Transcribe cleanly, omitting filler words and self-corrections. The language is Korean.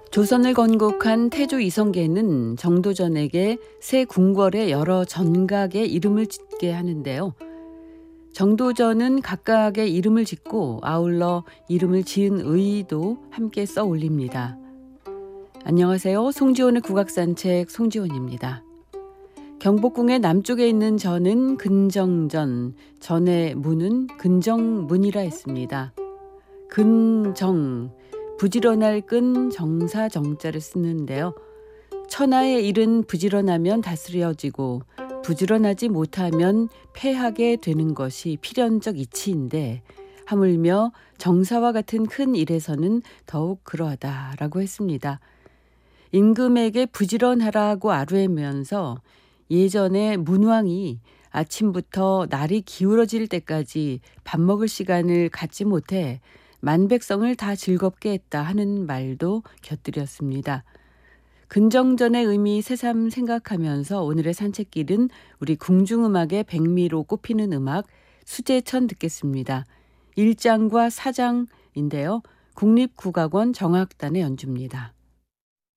조선을 건국한 태조 이성계는 정도전에게 새 궁궐의 여러 전각의 이름을 짓게 하는데요. 정도전은 각각의 이름을 짓고 아울러 이름을 지은 의도 함께 써 올립니다. 안녕하세요. 송지원의 국악산책 송지원입니다. 경복궁의 남쪽에 있는 전은 근정전, 전의 문은 근정문이라 했습니다. 근정, 부지런할 끈 정사 정자를 쓰는데요. 천하의 일은 부지런하면 다스려지고 부지런하지 못하면 패하게 되는 것이 필연적 이치인데 하물며 정사와 같은 큰 일에서는 더욱 그러하다라고 했습니다. 임금에게 부지런하라고 아뢰면서 예전에 문왕이 아침부터 날이 기울어질 때까지 밥 먹을 시간을 갖지 못해 만백성을 다 즐겁게 했다 하는 말도 곁들였습니다. 근정전의 의미 새삼 생각하면서 오늘의 산책길은 우리 궁중음악의 백미로 꼽히는 음악 수제천 듣겠습니다. 1장과 4장인데요. 국립국악원 정악단의 연주입니다.